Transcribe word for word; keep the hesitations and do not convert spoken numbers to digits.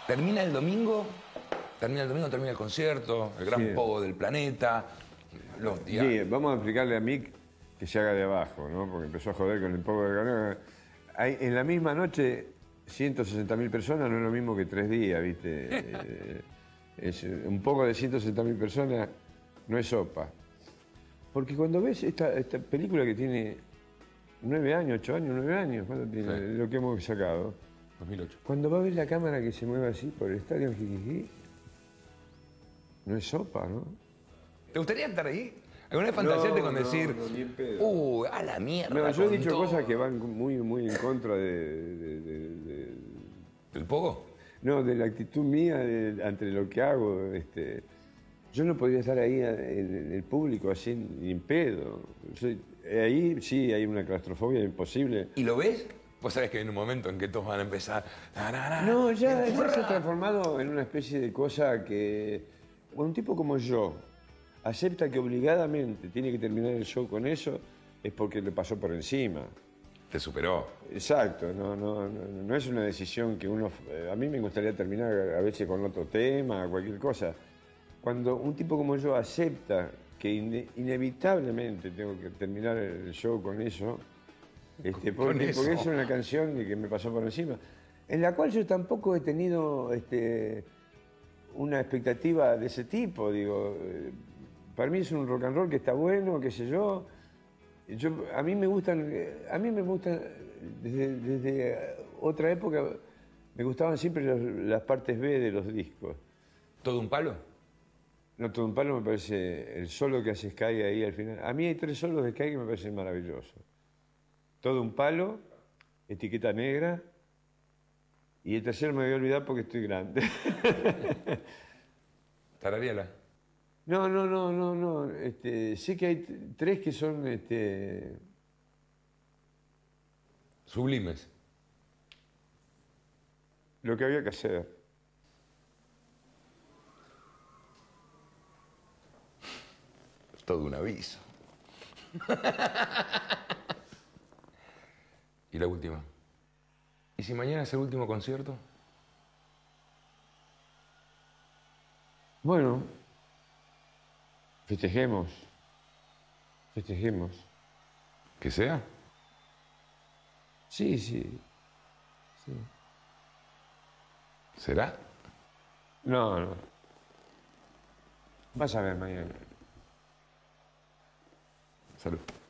Termina el domingo, termina el domingo, termina el concierto, el gran Sí. pogo del planeta, los días. Sí, vamos a explicarle a Mick que se haga de abajo, ¿no? Porque empezó a joder con el poco de ganó. Hay, en la misma noche, ciento sesenta mil personas no es lo mismo que tres días, ¿viste? Eh, es, un poco de ciento sesenta mil personas no es sopa. Porque cuando ves esta, esta película que tiene nueve años, ocho años, nueve años, ¿cuánto tiene? Sí. Lo que hemos sacado. dos mil ocho. Cuando va a ver la cámara que se mueve así por el estadio Jijijí, no es sopa, ¿no? ¿Te gustaría estar ahí? ¿Alguna vez fantaseaste No, con no, decir, no, ni en pedo. uh, a la mierda? No, yo he con dicho todo"? cosas que van muy, muy en contra de, de- de- de- ¿El pogo? no, de la actitud mía de- ante lo que hago. Este, yo no podría estar ahí en, en el público así ni en pedo. Soy- ahí sí hay una claustrofobia imposible. ¿Y lo ves? Vos sabés que viene un momento en que todos van a empezar. No, ya, ya se ha transformado en una especie de cosa que un tipo como yo acepta que obligadamente tiene que terminar el show con eso, es porque le pasó por encima. Te superó. Exacto, no, no, no, no es una decisión que uno... A mí me gustaría terminar a veces con otro tema, cualquier cosa. Cuando un tipo como yo acepta que ine- inevitablemente tengo que terminar el show con eso, este, Con porque, eso. porque es una canción que me pasó por encima, en la cual yo tampoco he tenido este, una expectativa de ese tipo, digo, eh, para mí es un rock and roll que está bueno, qué sé yo. Yo, a mí me gustan, eh, a mí me gustan, desde, desde otra época, me gustaban siempre los- las partes B de los discos. ¿Todo un palo? No, todo un palo me parece, el solo que hace Sky ahí al final. A mí hay tres solos de Sky que me parecen maravillosos. Todo un palo, Etiqueta Negra, y el tercero me voy a olvidar porque estoy grande. Tarareala. No, no, no, no, no. Este, sé que hay t- tres que son este, Sublimes. lo que había que hacer. Es todo un aviso. Y la última. ¿Y si mañana es el último concierto? Bueno, festejemos. Festejemos. ¿Que sea? Sí, sí. sí. ¿Será? No, no. Vas a ver mañana. Salud.